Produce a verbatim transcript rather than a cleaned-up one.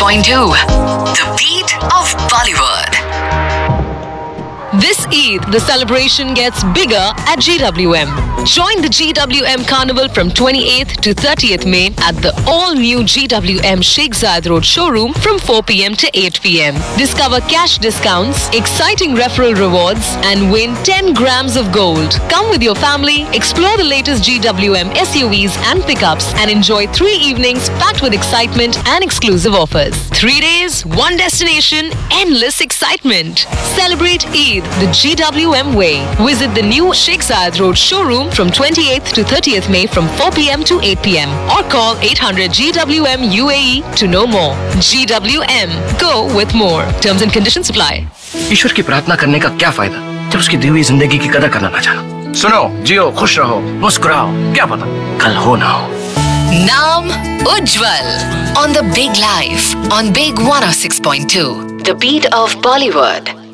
point two. The beat of Bollywood. This Eid, the celebration gets bigger at G W M. Join the G W M Carnival from twenty-eighth to thirtieth May at the all-new G W M Sheikh Zayed Road showroom from four p.m. to eight p.m. Discover cash discounts, exciting referral rewards, and win ten grams of gold. Come with your family, explore the latest G W M S U Vs and pickups, and enjoy three evenings packed with excitement and exclusive offers. Three days, one destination, endless excitement. Celebrate Eid the G W M way. Visit the new Sheikh Zayed Road showroom from twenty-eighth to thirtieth May from four p.m. to eight p.m. or call eight hundred G W M U A E to know more. G W M. Go with more. Terms and conditions apply. ईश्वर की प्रार्थना करने का क्या फायदा जब उसकी दी हुई जिंदगी की कदर करना ना जानो। सुनो, जियो, खुश रहो, मुस्कुराओ, क्या पता कल हो ना हो। Naam Ujjwal on the Big Life on Big one oh six point two. The beat of Bollywood.